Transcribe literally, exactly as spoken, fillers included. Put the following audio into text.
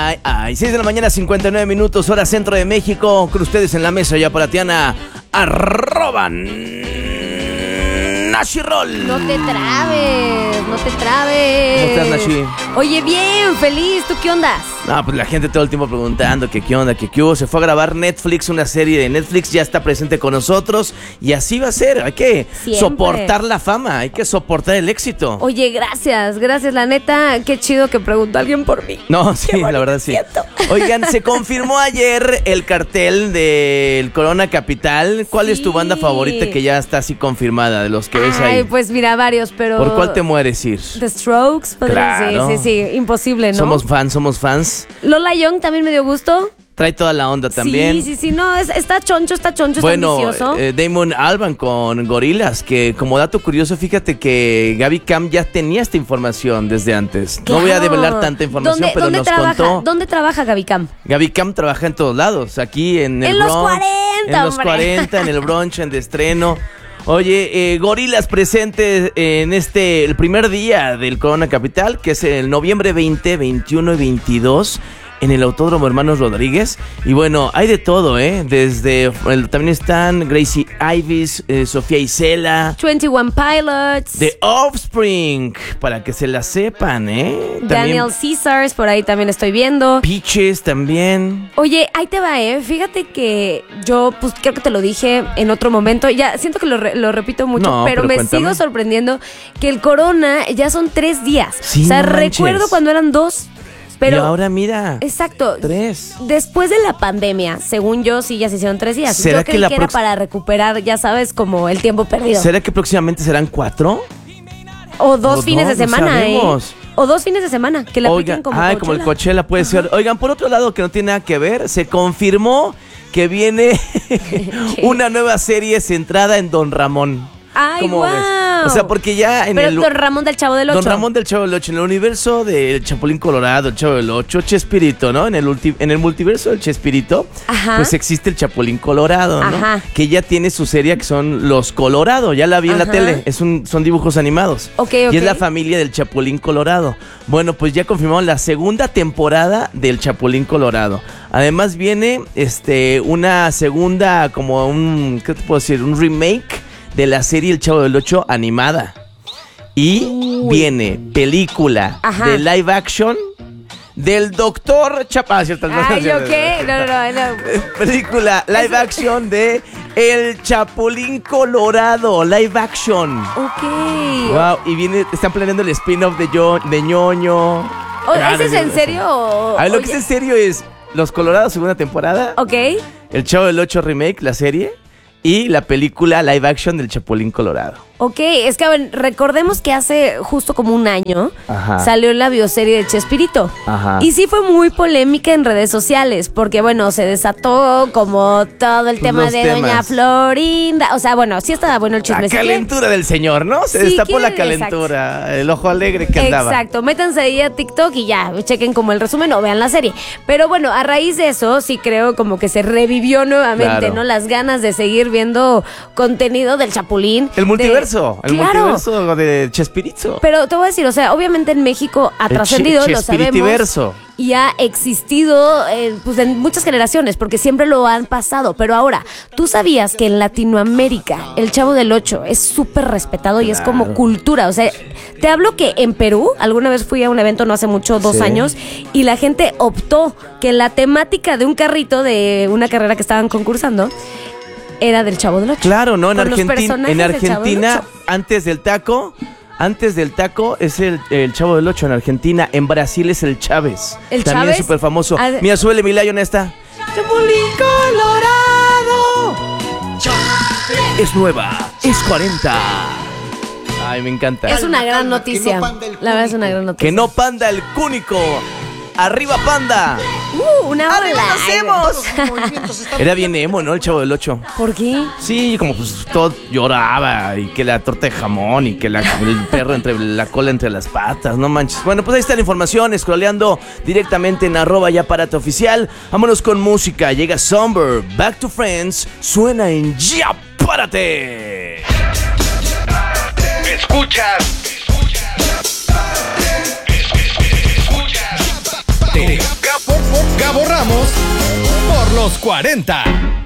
ay, ay. seis de la mañana, cincuenta y nueve minutos, hora centro de México. Con ustedes en la mesa ya para Tiana, arroban Nashirol. No te trabes, no te trabes. ¿Cómo estás, Nashi? Oye, bien, feliz. ¿Tú qué ondas? No, pues la gente todo el tiempo preguntando que qué onda, que qué hubo. Se fue a grabar Netflix, una serie de Netflix, ya está presente con nosotros. Y así va a ser, hay que Siempre. soportar la fama, hay que soportar el éxito. Oye, gracias, gracias. La neta, qué chido que preguntó alguien por mí. No, sí, la verdad sí. siento. Oigan, se confirmó ayer el cartel del Corona Capital. ¿Cuál Sí. es tu banda favorita que ya está así confirmada de los que ves ahí? Ay, pues mira, varios, pero... ¿Por cuál te mueres ir? The Strokes, podría Claro. ser. Sí, sí, imposible, ¿no? Somos fans, somos fans. Lola Young también me dio gusto. Trae toda la onda también. Sí, sí, sí, no, es- está choncho, está choncho, Bueno, está ambicioso. eh, Damon Albarn con Gorillaz, que como dato curioso, fíjate que Gaby Cam ya tenía esta información desde antes. No voy a Claro. develar tanta información, ¿Dónde, pero dónde nos trabaja, contó. ¿Dónde trabaja Gaby Cam? Gaby Cam trabaja en todos lados, aquí en el En los brunch, cuarenta, en los hombre. cuarenta, en el brunch, en de estreno. Oye, eh, Gorillaz presente en este, el primer día del Corona Capital, que es el noviembre veinte, veintiuno y veintidós, en el Autódromo Hermanos Rodríguez. Y bueno, hay de todo, ¿eh? Desde, el- también están Gracie Ivis, eh, Sofía Isela, veintiuno Pilots. The Offspring, para que se la sepan, ¿eh? También Daniel Caesars, por ahí también estoy viendo. Peaches también. Oye, ahí te va, ¿eh? Fíjate que yo, pues creo que te lo dije en otro momento. Ya siento que lo, re- lo repito mucho, No, pero, pero me cuéntame. sigo sorprendiendo que el Corona ya son tres días. Sí, o sea, no manches. recuerdo cuando eran dos, pero... y ahora mira, Exacto. tres. Después de la pandemia, según yo, sí ya se hicieron tres días. ¿Será Yo que creí la que era prox- para recuperar, ya sabes, como el tiempo perdido. ¿Será que próximamente serán cuatro? O dos O fines no, de no semana, ¿eh? sabemos. O dos fines de semana, que la Oigan, apliquen como ay, como el Coachella. Coachella puede ser. Oigan, por otro lado, que no tiene nada que ver, se confirmó que viene una nueva serie centrada en Don Ramón. ¡Ay, ¿Cómo ves? guau! O sea, porque ya en Pero el... Don Ramón del Chavo del Ocho. Don Ramón del Chavo del Ocho, en el universo del Chapulín Colorado, el Chavo del Ocho, Chespirito, ¿no? En el, ulti- en el multiverso del Chespirito, Ajá. pues existe el Chapulín Colorado, ¿no? Ajá. Que ya tiene su serie que son Los Colorado, ya la vi en la Ajá. tele, es un, son dibujos animados. Ok, Y ok. es la familia del Chapulín Colorado. Bueno, pues ya confirmaron la segunda temporada del Chapulín Colorado. Además viene este una segunda, como un, ¿qué te puedo decir? Un remake de la serie El Chavo del Ocho animada. Y Uy. viene película Ajá. de live action del Doctor Chapa. Ah, cierto, no, Ay, no, ¿yo no, qué? No, no, no. no. Película live action de El Chapulín Colorado, live action. Ok. Wow, y viene, están planeando el spin-off de, Yo- de ñoño. O- Ah, ¿Ese es no, en no, serio o...? A ver, lo que oye, es en serio es Los Colorados, segunda temporada. Ok. El Chavo del Ocho remake, la serie. Y la película live action del Chapulín Colorado. Ok, es que a ver, recordemos que hace justo como un año Ajá. salió la bioserie de Chespirito. Ajá. Y sí fue muy polémica en redes sociales, porque bueno, se desató como todo el Pues tema los de temas. Doña Florinda. O sea, bueno, sí estaba bueno el La chisme. calentura del señor, ¿no? Se Sí, destapó ¿quién la es? calentura, el ojo alegre que andaba. Exacto, métanse ahí a TikTok y ya, chequen como el resumen o vean la serie. Pero bueno, a raíz de eso, sí creo como que se revivió nuevamente, Claro. ¿no? Las ganas de seguir viendo contenido del Chapulín. El de- multiverso, el Claro. multiverso de Chespirito. Pero te voy a decir, o sea, obviamente en México ha El trascendido, che- lo sabemos. Chespiritiverso. Y ha existido eh, pues en muchas generaciones, porque siempre lo han pasado. Pero ahora, ¿tú sabías que en Latinoamérica el Chavo del Ocho es súper respetado y es como Claro. cultura? O sea, te hablo que en Perú, alguna vez fui a un evento no hace mucho, dos Sí. años, y la gente optó que la temática de un carrito de una carrera que estaban concursando era del Chavo del Ocho. Claro, ¿no? En Con los Argentina, personajes en del Chavo del Argentina, Ocho. antes del taco, antes del taco es el, el Chavo del Ocho en Argentina. En Brasil es el Chávez. ¿El También Chávez? es súper famoso. Ah, de- Mira, suele mi Lion esta. Chapulín Colorado. Es nueva, es cuarenta. Ay, me encanta. Es una gran noticia. La verdad es una gran noticia. Que no panda el cúnico. ¡Arriba, panda! Uh, una ola. Era bien emo, ¿no? El Chavo del Ocho. ¿Por qué? Sí, como pues todo lloraba y que la torta de jamón y que la- el perro entre la cola entre las patas, no manches. Bueno, pues ahí está la información, scrolleando directamente en arroba ya Párate Oficial. Vámonos con música, llega Somber, Back to Friends, suena en Ya Párate. Escuchas. Escuchas. Te Capo Gabo Ramos por los cuarenta.